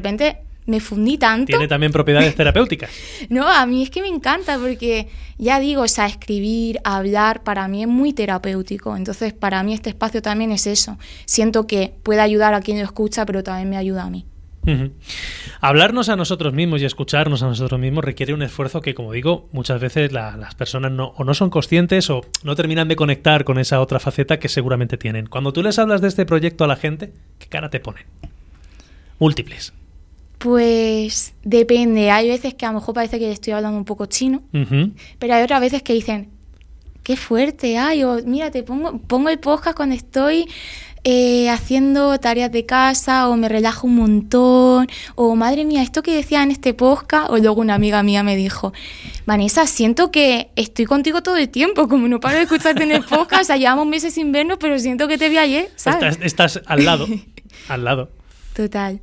repente me fundí tanto. Tiene también propiedades terapéuticas. No, a mí es que me encanta porque, ya digo, o sea, escribir, hablar, para mí es muy terapéutico. Entonces, para mí este espacio también es eso. Siento que puede ayudar a quien lo escucha, pero también me ayuda a mí. Uh-huh. Hablarnos a nosotros mismos y escucharnos a nosotros mismos requiere un esfuerzo que, como digo, muchas veces las personas no son conscientes o no terminan de conectar con esa otra faceta que seguramente tienen. Cuando tú les hablas de este proyecto a la gente, ¿qué cara te ponen? Múltiples. Pues depende. Hay veces que a lo mejor parece que le estoy hablando un poco chino, pero hay otras veces que dicen, qué fuerte, ay, o mira, te pongo el podcast cuando estoy haciendo tareas de casa, o me relajo un montón, o madre mía, esto que decía en este podcast. O luego una amiga mía me dijo, Vanessa, siento que estoy contigo todo el tiempo, como no paro de escucharte en el podcast, o sea, llevamos meses sin vernos, pero siento que te vi ayer, ¿sabes? Estás al lado, al lado. Total.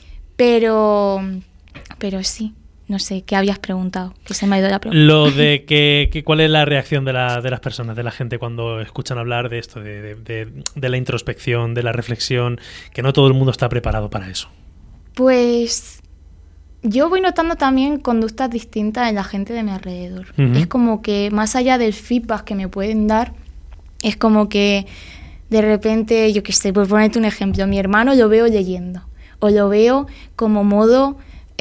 Pero sí, no sé, ¿qué habías preguntado? Que se me ha ido la pregunta. Lo de que ¿cuál es la reacción de las personas, de la gente cuando escuchan hablar de esto, de la introspección, de la reflexión, que no todo el mundo está preparado para eso? Pues yo voy notando también conductas distintas en la gente de mi alrededor. Es como que más allá del feedback que me pueden dar, es como que de repente, yo qué sé, por ponerte un ejemplo, mi hermano lo veo leyendo. O lo veo como modo,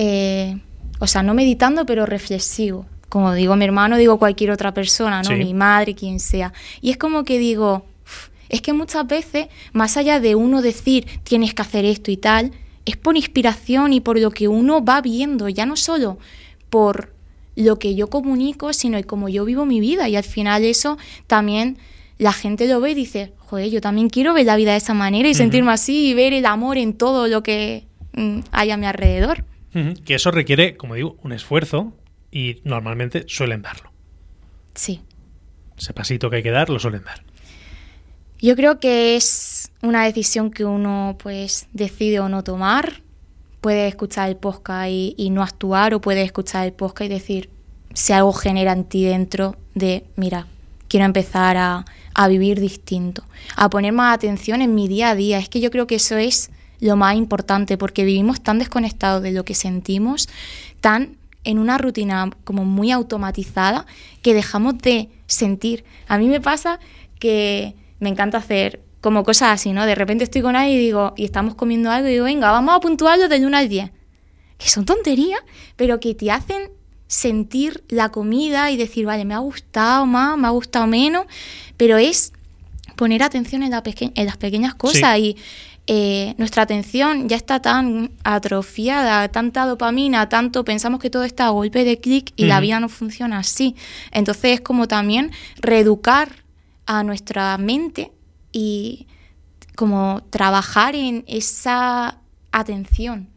o sea, no meditando, pero reflexivo. Como digo mi hermano, digo cualquier otra persona, ¿no? Sí. Mi madre, quien sea. Y es como que digo, es que muchas veces, más allá de uno decir, tienes que hacer esto y tal, es por inspiración y por lo que uno va viendo, ya no solo por lo que yo comunico, sino como yo vivo mi vida. Y al final eso también la gente lo ve y dice, joder, yo también quiero ver la vida de esa manera y sentirme así y ver el amor en todo lo que hay a mi alrededor. Que eso requiere, como digo, un esfuerzo y normalmente suelen darlo. Sí. Ese pasito que hay que dar lo suelen dar. Yo creo que es una decisión que uno pues decide o no tomar. Puede escuchar el podcast y no actuar, o puede escuchar el podcast y decir si algo genera en ti dentro de, mira, quiero empezar a vivir distinto, a poner más atención en mi día a día. Es que yo creo que eso es lo más importante, porque vivimos tan desconectados de lo que sentimos, tan en una rutina como muy automatizada, que dejamos de sentir. A mí me pasa que me encanta hacer como cosas así, ¿no? De repente estoy con alguien y estamos comiendo algo y digo, venga, vamos a puntuarlo del 1 al 10. Que son tonterías, pero que te hacen sentir la comida y decir, vale, me ha gustado más, me ha gustado menos, pero es poner atención en las pequeñas cosas. Sí. Y nuestra atención ya está tan atrofiada, tanta dopamina, tanto pensamos que todo está a golpe de clic y la vida no funciona así. Entonces es como también reeducar a nuestra mente y como trabajar en esa atención.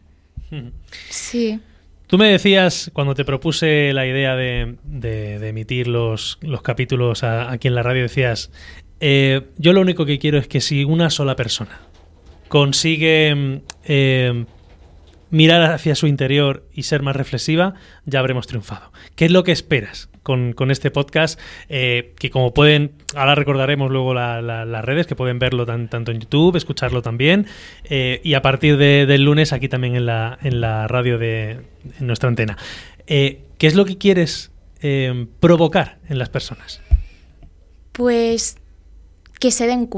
Sí. Tú me decías, cuando te propuse la idea de emitir los capítulos aquí en la radio, decías, yo lo único que quiero es que si una sola persona consigue mirar hacia su interior y ser más reflexiva, ya habremos triunfado. ¿Qué es lo que esperas con este podcast? Que como pueden, ahora recordaremos luego las redes, que pueden verlo tanto en YouTube, escucharlo también, y a partir del lunes aquí también en la radio en nuestra antena. ¿Qué es lo que quieres provocar en las personas? Pues que se den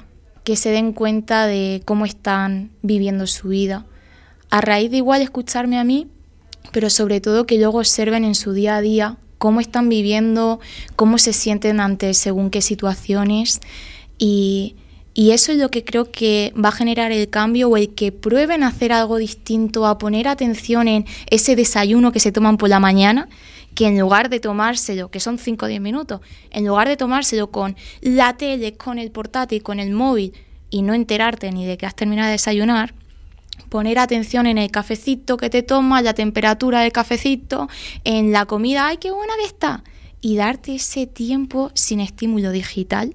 cuenta de cómo están viviendo su vida, a raíz de igual escucharme a mí, pero sobre todo que luego observen en su día a día cómo están viviendo, cómo se sienten ante según qué situaciones, y eso es lo que creo que va a generar el cambio, o el que prueben a hacer algo distinto, a poner atención en ese desayuno que se toman por la mañana, que en lugar de tomárselo, que son 5 o 10 minutos, en lugar de tomárselo con la tele, con el portátil, con el móvil, y no enterarte ni de que has terminado de desayunar, poner atención en el cafecito que te tomas, la temperatura del cafecito, en la comida, ¡ay, qué buena que está! Y darte ese tiempo sin estímulo digital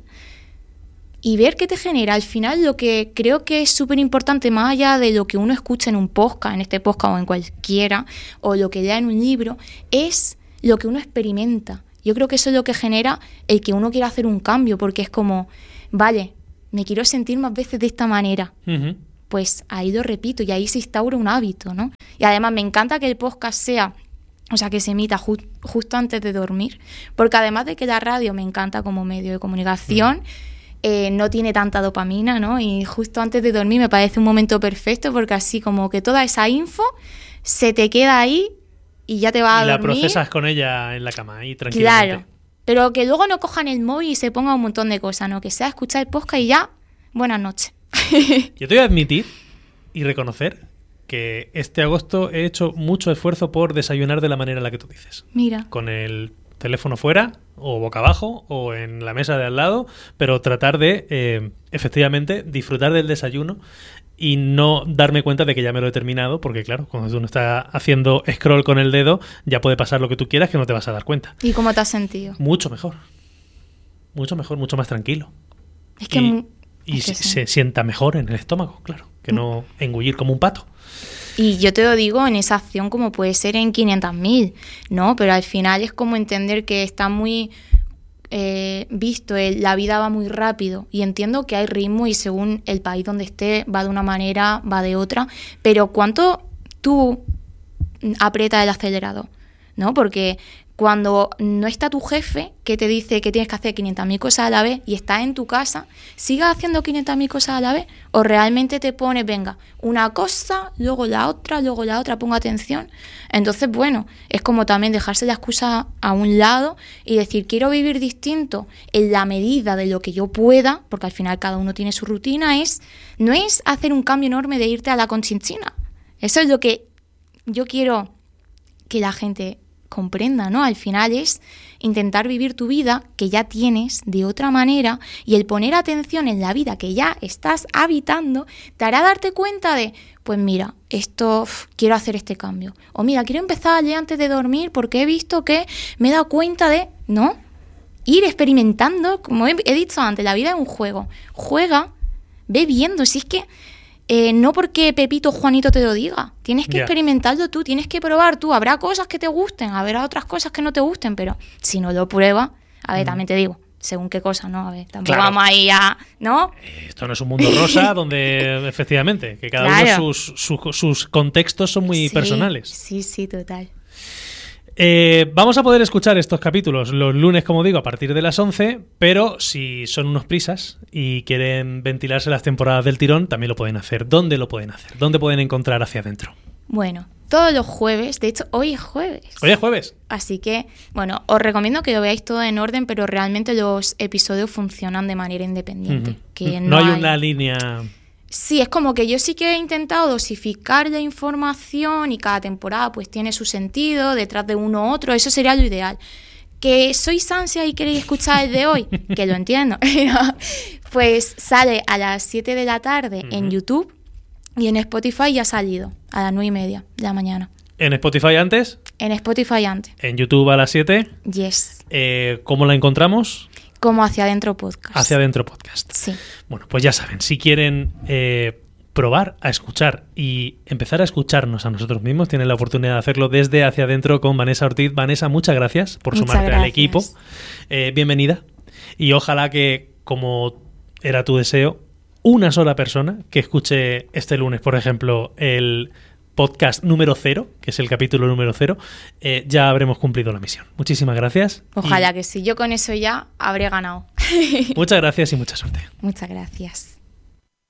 y ver qué te genera. Al final, lo que creo que es súper importante, más allá de lo que uno escucha en un podcast, en este podcast o en cualquiera, o lo que lea en un libro, es lo que uno experimenta. Yo creo que eso es lo que genera el que uno quiera hacer un cambio, porque es como, vale, me quiero sentir más veces de esta manera. pues ahí lo repito y ahí se instaura un hábito, ¿no? Y además me encanta que el podcast sea, o sea, que se emita justo antes de dormir, porque además de que la radio me encanta como medio de comunicación, no tiene tanta dopamina, ¿no? Y justo antes de dormir me parece un momento perfecto porque así como que toda esa info se te queda ahí y ya te vas a dormir. Y la procesas con ella en la cama y tranquilamente. Claro, pero que luego no cojan el móvil y se ponga un montón de cosas, ¿no? Que sea escuchar el podcast y ya, buenas noches. Yo te voy a admitir y reconocer que este agosto he hecho mucho esfuerzo por desayunar de la manera en la que tú dices. Mira. Con el teléfono fuera, o boca abajo, o en la mesa de al lado, pero tratar de, efectivamente, disfrutar del desayuno y no darme cuenta de que ya me lo he terminado, porque claro, cuando uno está haciendo scroll con el dedo, ya puede pasar lo que tú quieras que no te vas a dar cuenta. ¿Y cómo te has sentido? Mucho mejor, mucho más tranquilo. Es que... Y se sienta mejor en el estómago, claro, que no engullir como un pato. Y yo te lo digo en esa acción como puede ser en 500.000, ¿no? Pero al final es como entender que está muy visto, la vida va muy rápido y entiendo que hay ritmo y según el país donde esté va de una manera, va de otra, pero ¿cuánto tú aprietas el acelerador? ¿No? Porque cuando no está tu jefe que te dice que tienes que hacer 500.000 cosas a la vez y estás en tu casa, ¿sigas haciendo 500.000 cosas a la vez? ¿O realmente te pones, venga, una cosa, luego la otra, pongo atención? Entonces, bueno, es como también dejarse la excusa a un lado y decir, quiero vivir distinto en la medida de lo que yo pueda, porque al final cada uno tiene su rutina, no es hacer un cambio enorme de irte a la Conchinchina. Eso es lo que yo quiero que la gente comprenda, ¿no? Al final es intentar vivir tu vida que ya tienes de otra manera y el poner atención en la vida que ya estás habitando te hará darte cuenta de, pues mira, quiero hacer este cambio. O mira, quiero empezar a leer antes de dormir porque he visto que me he dado cuenta de, ¿no? Ir experimentando, como he dicho antes, la vida es un juego. Juega, ve viendo, si es que no porque Pepito o Juanito te lo diga, tienes que experimentarlo tú, tienes que probar tú, habrá cosas que te gusten, habrá otras cosas que no te gusten, pero si no lo pruebas, a ver, también te digo, según qué cosa, ¿no? A ver, tampoco vamos ahí a, ¿no? Esto no es un mundo rosa donde, efectivamente, que cada uno sus contextos son muy personales. Sí, total. Vamos a poder escuchar estos capítulos los lunes, como digo, a partir de las 11, pero si son unos prisas y quieren ventilarse las temporadas del tirón, también lo pueden hacer. ¿Dónde lo pueden hacer? ¿Dónde pueden encontrar Hacia Adentro? Bueno, todos los jueves, de hecho, hoy es jueves. Hoy es jueves. Así que, bueno, os recomiendo que lo veáis todo en orden, pero realmente los episodios funcionan de manera independiente. Uh-huh. Que no hay una línea... Sí, es como que yo sí que he intentado dosificar la información y cada temporada pues tiene su sentido, detrás de uno u otro, eso sería lo ideal. Que sois ansia y queréis escuchar el de hoy, que lo entiendo, pues sale a las 7 de la tarde en YouTube y en Spotify ya ha salido a las 9:30 de la mañana. ¿En Spotify antes? En Spotify antes. ¿En YouTube a las 7? Yes. ¿Cómo la encontramos? Como Hacia Adentro Podcast. Hacia Adentro Podcast. Sí. Bueno, pues ya saben, si quieren probar a escuchar y empezar a escucharnos a nosotros mismos, tienen la oportunidad de hacerlo desde Hacia Adentro con Vanessa Ortiz. Vanessa, muchas gracias por sumarte al equipo. Bienvenida. Y ojalá que, como era tu deseo, una sola persona que escuche este lunes, por ejemplo, el podcast número 0, que es el capítulo número 0, ya habremos cumplido la misión. Muchísimas gracias. Ojalá que sí. Yo con eso ya habré ganado. Muchas gracias y mucha suerte. Muchas gracias.